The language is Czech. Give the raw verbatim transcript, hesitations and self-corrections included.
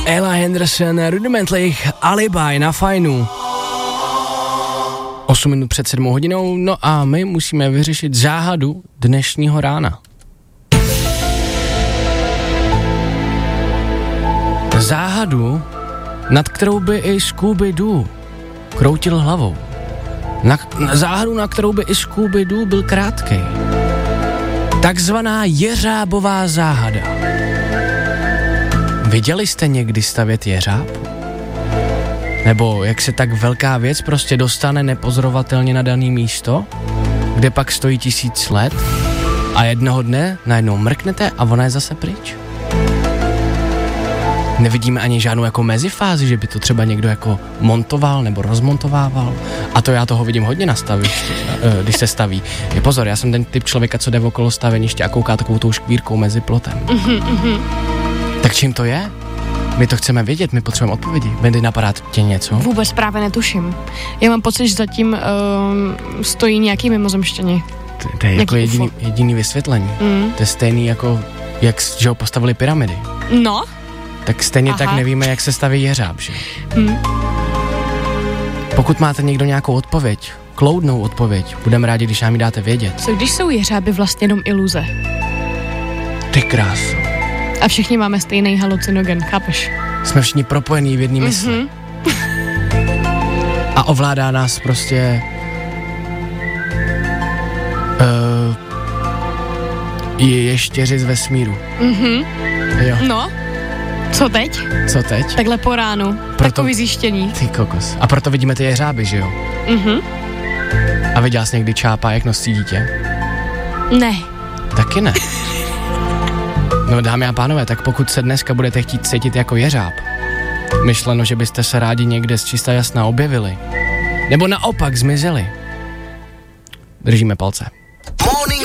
Ella Henderson, Rudimently, Alibi na Fajnu. osm minut před sedmou hodinou, no a my musíme vyřešit záhadu dnešního rána. Záhadu, nad kterou by i Scooby-Doo kroutil hlavou. Na, na záhadu, na kterou by i Scooby-Doo byl krátkej. Takzvaná jeřábová záhada. Viděli jste někdy stavět jeřáb? Nebo jak se tak velká věc prostě dostane nepozorovatelně na dané místo, kde pak stojí tisíc let a jednoho dne najednou mrknete a ona je zase pryč? Nevidíme ani žádnou jako mezifázi, že by to třeba někdo jako montoval nebo rozmontovával. A to já toho vidím hodně na stavišti, když se staví. Je pozor, já jsem ten typ člověka, co jde okolo staveniště a kouká takovou tou škvírkou mezi plotem. Mm-hmm, mm-hmm. Tak čím to je? My to chceme vědět, my potřebujeme odpovědi. Bendy, napadá tě něco? Vůbec právě netuším. Já mám pocit, že zatím uh, stojí nějaký mimozemštění. To, to je jako jediný, jediný vysvětlení. Mm. To je stejný jako, jak že ho postavili pyramidy. No. Tak stejně Aha. tak nevíme, jak se staví jeřáb, že? Mm. Pokud máte někdo nějakou odpověď, kloudnou odpověď, budeme rádi, když nám ji dáte vědět. Co když jsou jeřáby vlastně jenom iluze? Ty kráso. A všichni máme stejný halucinogen, chápeš? Jsme všichni propojení v jedné mysli. Mm-hmm. A ovládá nás prostě uh, je ještěři z vesmíru. Mhm. Jo. No. Co teď? Co teď? Takhle po ránu. Proto, takový zjištění. Ty kokos. A proto vidíme ty jeřáby, že jo? Mhm. A viděla jsi někdy čápa, jak nosí dítě? Ne. Taky ne. No dámy a pánové, tak pokud se dneska budete chtít cítit jako jeřáb, myšleno, že byste se rádi někde z čista jasna objevili, nebo naopak zmizeli, držíme palce.